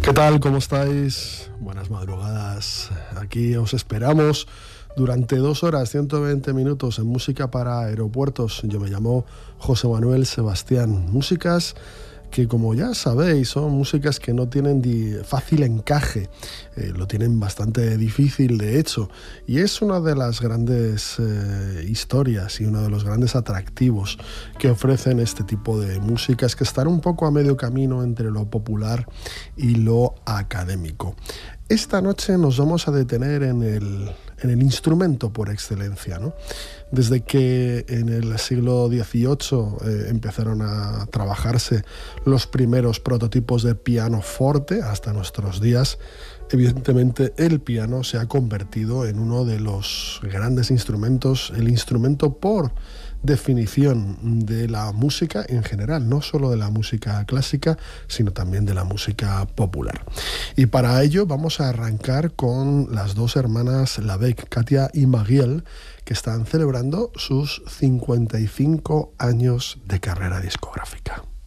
¿Qué tal? ¿Cómo estáis? Buenas madrugadas. Aquí os esperamos durante 2 horas, 120 minutos en música para aeropuertos. Yo me llamo José Manuel Sebastián. Músicas que, como ya sabéis, son músicas que no tienen fácil encaje, lo tienen bastante difícil de hecho, y es una de las grandes historias y uno de los grandes atractivos que ofrecen este tipo de músicas, que están un poco a medio camino entre lo popular y lo académico. Esta noche nos vamos a detener en el instrumento por excelencia, ¿no? Desde que en el siglo XVIII empezaron a trabajarse los primeros prototipos de piano forte hasta nuestros días, evidentemente el piano se ha convertido en uno de los grandes instrumentos, el instrumento por definición de la música en general, no solo de la música clásica, sino también de la música popular. Y para ello vamos a arrancar con las dos hermanas Labec, Katia y Magiel, que están celebrando sus 55 años de carrera discográfica.